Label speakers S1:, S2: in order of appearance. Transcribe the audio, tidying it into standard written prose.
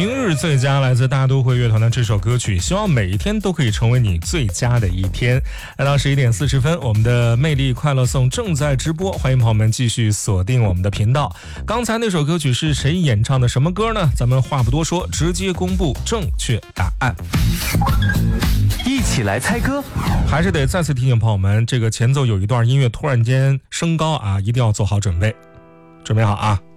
S1: 明日最佳来自大都会乐团的这首歌曲，希望每一天都可以成为你最佳的一天。来到11点40分，我们的魅力快乐颂正在直播，欢迎朋友们继续锁定我们的频道。刚才那首歌曲是谁演唱的什么歌呢？咱们话不多说，直接公布正确答案。
S2: 一起来猜歌，
S1: 还是得再次提醒朋友们，这个前奏有一段音乐突然间升高啊，一定要做好准备，准备好啊。